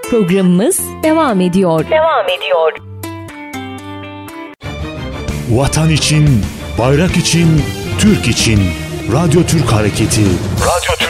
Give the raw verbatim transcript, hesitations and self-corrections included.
Programımız devam ediyor. Devam ediyor. Vatan için, bayrak için, Türk için. Radyo Türk Hareketi. Radyo